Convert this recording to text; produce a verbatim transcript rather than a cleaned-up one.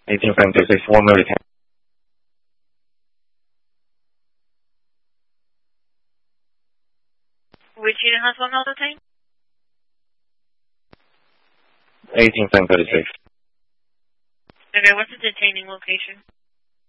eighteen seven thirty-six, one more ten. Which unit has one Delta tank? eighteen seven thirty-six. Okay, what's the detaining location?